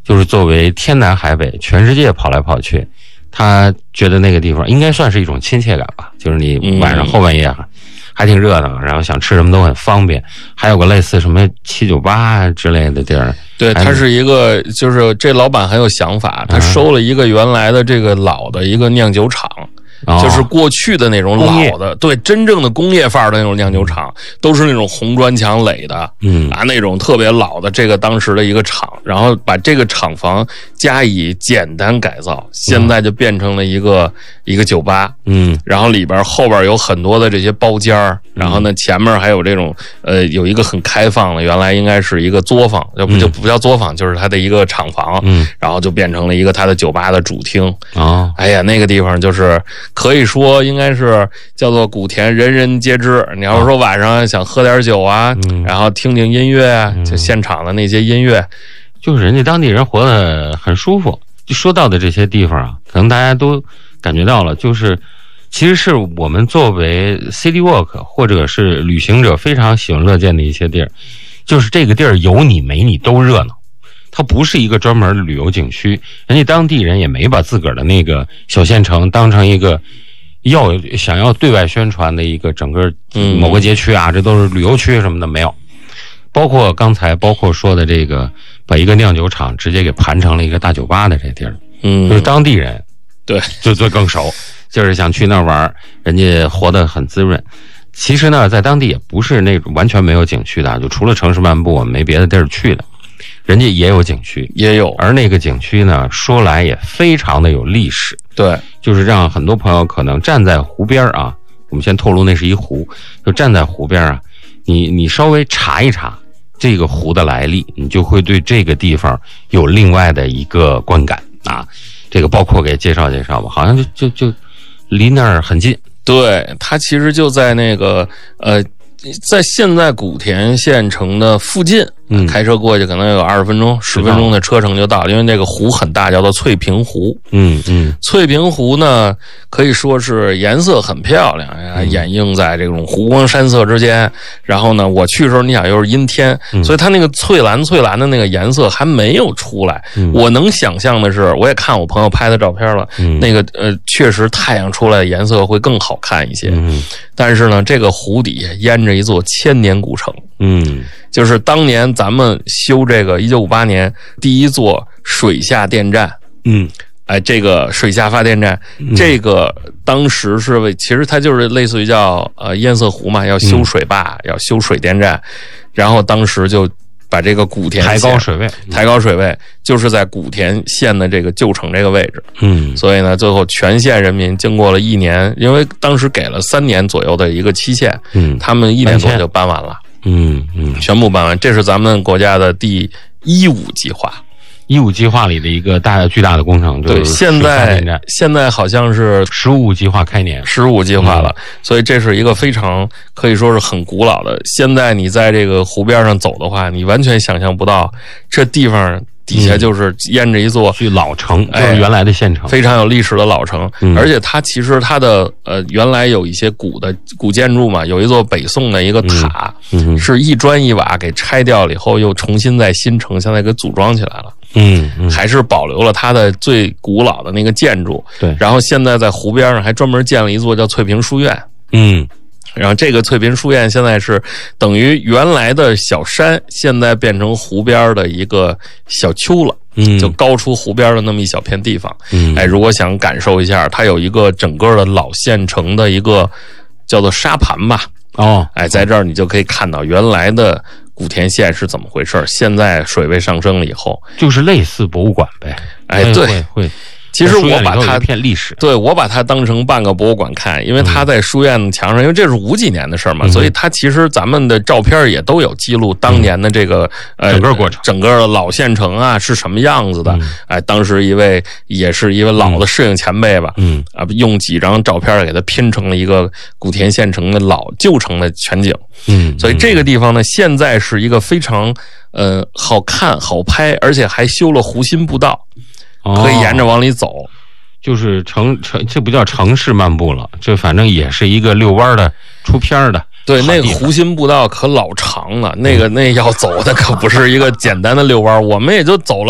就是作为天南海北全世界跑来跑去，他觉得那个地方应该算是一种亲切感吧，就是你晚上后半夜还挺热闹，然后想吃什么都很方便。还有个类似什么798之类的地儿。 对，他是一个，就是这老板很有想法，他收了一个原来的这个老的一个酿酒厂。就是过去的那种老的，对，真正的工业范儿的那种酿酒厂，都是那种红砖墙垒的，那种特别老的这个当时的一个厂，然后把这个厂房加以简单改造，现在就变成了一个酒吧，然后里边后边有很多的这些包间儿，然后呢前面还有这种有一个很开放的，原来应该是一个作坊，就不叫作坊，就是它的一个厂房，然后就变成了一个它的酒吧的主厅。哎呀，那个地方就是可以说应该是叫做古田人人皆知。你要是说晚上想喝点酒啊，然后听听音乐啊，就现场的那些音乐， 就是人家当地人活得很舒服。就说到的这些地方啊，可能大家都感觉到了，就是其实是我们作为 city walk 或者是旅行者非常喜闻乐见的一些地儿，就是这个地儿有你没你都热闹。它不是一个专门的旅游景区，人家当地人也没把自个儿的那个小县城当成一个想要对外宣传的一个整个某个街区啊，这都是旅游区什么的没有。包括刚才说的这个把一个酿酒厂直接给盘成了一个大酒吧的这地儿，就是当地人对就更熟，就是想去那儿玩，人家活得很滋润。其实呢，在当地也不是那种完全没有景区的，就除了城市漫步我们没别的地儿去的。人家也有景区， 也有， 而那个景区呢，说来也非常的有历史。 对， 就是让很多朋友可能站在湖边啊，我们先透露那是一湖，就站在湖边啊，你稍微查一查这个湖的来历，你就会对这个地方有另外的一个观感啊。这个包括给介绍介绍吧，好像就离那儿很近。 对，它其实就在那个在现在古田县城的附近，开车过去可能有20分钟、10分钟的车程就到了，因为那个湖很大，叫做翠屏湖。翠屏湖呢，可以说是颜色很漂亮呀，掩映在这种湖光山色之间。然后呢，我去的时候，你想又是阴天，所以它那个翠蓝的那个颜色还没有出来。我能想象的是，我也看我朋友拍的照片了，那个确实太阳出来的颜色会更好看一些。但是呢，这个湖底下淹着一座千年古城。就是当年咱们修这个1958年第一座水下电站。这个水下发电站，这个当时是其实它就是类似于叫堰塞湖嘛，要修水坝，要修水电站，然后当时就把这个古田抬高水位， 就是在古田县的这个旧城这个位置。所以呢，最后全县人民经过了1年，因为当时给了3年左右的一个期限，他们1年多就搬完了。全部搬完。这是咱们国家的第15计划。 15计划里的一个巨大的工程， 对，现在好像是 15计划开年 ，15计划了，所以这是一个非常可以说是很古老的。现在你在这个湖边上走的话，你完全想象不到这地方底下就是淹着一座老城，就是原来的县城， 非常有历史的老城。而且它其实它的原来有一些古建筑嘛，有一座北宋的一个塔，是一砖一瓦给拆掉了以后，又重新在新城现在给组装起来了。还是保留了它的最古老的那个建筑。 对， 然后现在在湖边上还专门建了一座叫翠屏书院。然后这个翠屏书院现在是等于原来的小山，现在变成湖边的一个小丘了。就高出湖边的那么一小片地方。如果想感受一下，它有一个整个的老县城的一个叫做沙盘吧。在这儿你就可以看到原来的古田县是怎么回事，现在水位上升了以后， 就是类似博物馆呗。 对， 会。 其实我把它片历史， 对，我把它当成半个博物馆看，因为它在书院墙上，因为这是50几年的事嘛，所以它其实咱们的照片也都有记录当年的这个整个过程， 整个的老县城啊是什么样子的。当时也是一位老的摄影前辈吧，用几张照片给它拼成了一个古田县城的旧城的全景。所以这个地方呢，现在是一个非常好看好拍，而且还修了湖心步道。可以沿着往里走， 就是这不叫城市漫步了，这反正也是一个遛弯的出片的。 对，那个湖心步道可老长了，那要走的可不是一个简单的遛弯，我们也就走了